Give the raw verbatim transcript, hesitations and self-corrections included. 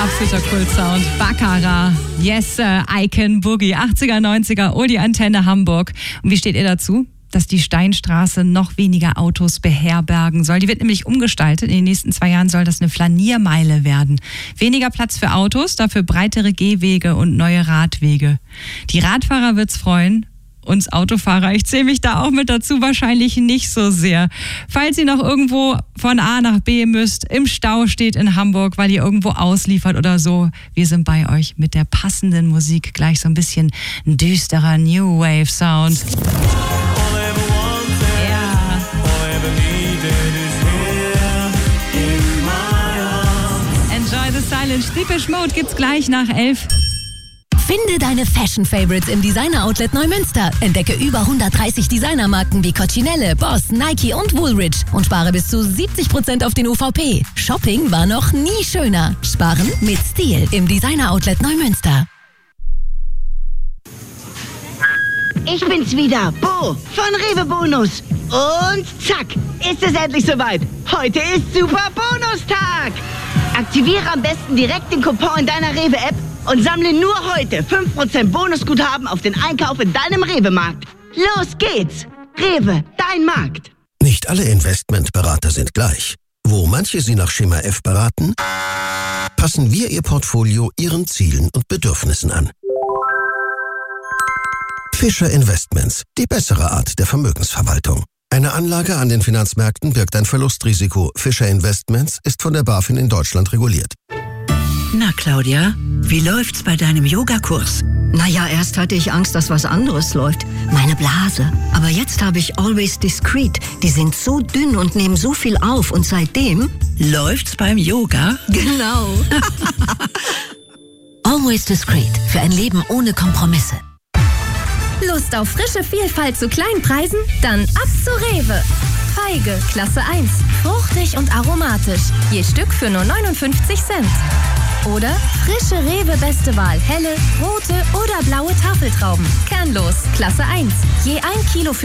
Absoluter Kult-Sound. Baccarat. Yes, Sir. Icon Boogie. achtziger, neunziger. Oh, die Antenne Hamburg. Und wie steht ihr dazu? Dass die Steinstraße noch weniger Autos beherbergen soll. Die wird nämlich umgestaltet. In den nächsten zwei Jahren soll das eine Flaniermeile werden. Weniger Platz für Autos, dafür breitere Gehwege und neue Radwege. Die Radfahrer wird's freuen. Uns Autofahrer, ich zähle mich da auch mit dazu, wahrscheinlich nicht so sehr. Falls ihr noch irgendwo von A nach B müsst, im Stau steht in Hamburg, weil ihr irgendwo ausliefert oder so, wir sind bei euch mit der passenden Musik. Gleich so ein bisschen ein düsterer New Wave Sound. Ja. Enjoy the Silence. Deepish Mode gibt's gleich nach elf. Finde deine Fashion-Favorites im Designer-Outlet Neumünster. Entdecke über hundertdreißig Designermarken wie Coccinelle, Boss, Nike und Woolrich und spare bis zu siebzig Prozent auf den U V P. Shopping war noch nie schöner. Sparen mit Stil im Designer-Outlet Neumünster. Ich bin's wieder, Bo von Rewe Bonus. Und zack, ist es endlich soweit. Heute ist Super Bonustag. Aktiviere am besten direkt den Coupon in deiner Rewe-App und sammle nur heute fünf Prozent Bonusguthaben auf den Einkauf in deinem Rewe-Markt. Los geht's! Rewe, dein Markt. Nicht alle Investmentberater sind gleich. Wo manche Sie nach Schema F beraten, passen wir Ihr Portfolio Ihren Zielen und Bedürfnissen an. Fischer Investments, die bessere Art der Vermögensverwaltung. Eine Anlage an den Finanzmärkten birgt ein Verlustrisiko. Fischer Investments ist von der BaFin in Deutschland reguliert. Na, Claudia, wie läuft's bei deinem Yogakurs? Naja, erst hatte ich Angst, dass was anderes läuft. Meine Blase. Aber jetzt habe ich Always Discreet. Die sind so dünn und nehmen so viel auf. Und seitdem... Läuft's beim Yoga? Genau. Always Discreet. Für ein Leben ohne Kompromisse. Lust auf frische Vielfalt zu kleinen Preisen? Dann ab zu Rewe. Feige, Klasse eins. Fruchtig und aromatisch. Je Stück für nur neunundfünfzig Cent. Oder frische Rewe Beste Wahl. Helle, rote oder blaue Tafeltrauben. Kernlos, Klasse eins. Je ein Kilo für